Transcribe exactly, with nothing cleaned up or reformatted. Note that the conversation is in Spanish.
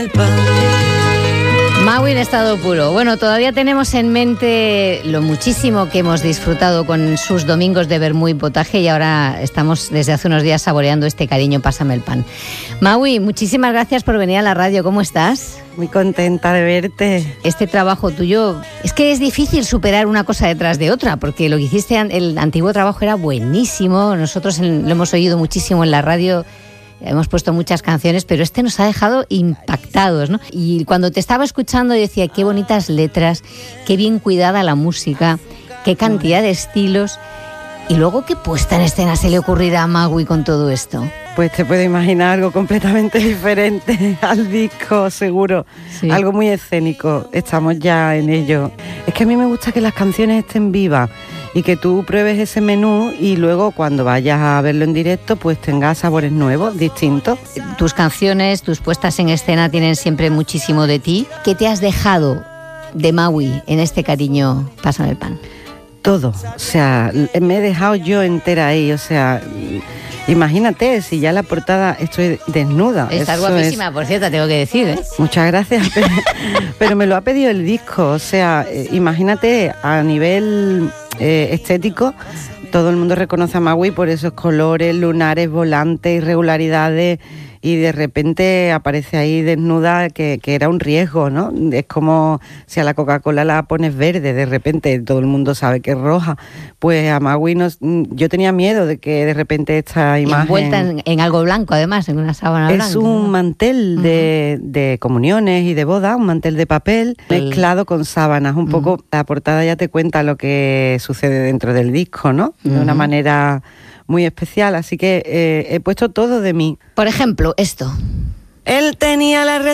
Maui en estado puro. Bueno, todavía tenemos en mente lo muchísimo que hemos disfrutado con sus domingos de vermú y potaje y ahora estamos desde hace unos días saboreando este cariño, pásame el pan. Maui, muchísimas gracias por venir a la radio. ¿Cómo estás? Muy contenta de verte. Este trabajo tuyo, es que es difícil superar una cosa detrás de otra, porque lo que hiciste, el antiguo trabajo era buenísimo. Nosotros lo hemos oído muchísimo en la radio. Hemos puesto muchas canciones, pero este nos ha dejado impactados, ¿no? Y cuando te estaba escuchando yo decía, qué bonitas letras, qué bien cuidada la música, qué cantidad de estilos. Y luego, ¿qué puesta en escena se le ocurrirá a Maui con todo esto? Pues te puedo imaginar algo completamente diferente al disco, seguro. Sí. Algo muy escénico, estamos ya en ello. Es que a mí me gusta que las canciones estén vivas y que tú pruebes ese menú y luego cuando vayas a verlo en directo pues tengas sabores nuevos, distintos. Tus canciones, tus puestas en escena tienen siempre muchísimo de ti. ¿Qué te has dejado de Maui en este cariño, pásame el pan? Todo, o sea, me he dejado yo entera ahí, o sea, imagínate, si ya la portada estoy desnuda. Estás guapísima, es... por cierto, tengo que decir, ¿eh? Muchas gracias, pero, pero me lo ha pedido el disco, o sea, eh, imagínate, a nivel eh, estético, todo el mundo reconoce a Maui por esos colores, lunares, volantes, irregularidades, y de repente aparece ahí desnuda, que, que era un riesgo, ¿no? Es como si a la Coca-Cola la pones verde, de repente todo el mundo sabe que es roja. Pues a Maui no, yo tenía miedo de que de repente esta imagen... Envuelta en, en algo blanco, además, en una sábana blanca. Es un mantel uh-huh. de, de comuniones y de boda, un mantel de papel el... mezclado con sábanas. Un uh-huh. poco, la portada ya te cuenta lo que sucede dentro del disco, ¿no? De uh-huh. una manera muy especial, así que eh, he puesto todo de mí. Por ejemplo, esto. Él tenía la